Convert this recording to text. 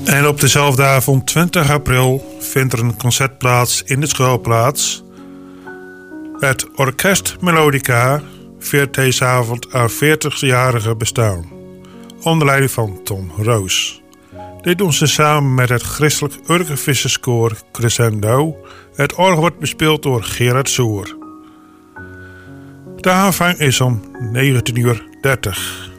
En op dezelfde avond, 20 april, vindt er een concert plaats in de schoolplaats. Het Orkest Melodica viert deze avond haar 40-jarige bestaan, onder leiding van Tom Roos. Dit doen ze samen met het Christelijk Urkenvisserskoor Crescendo. Het orgel wordt bespeeld door Gerard Soer. De aanvang is om 19:30 uur.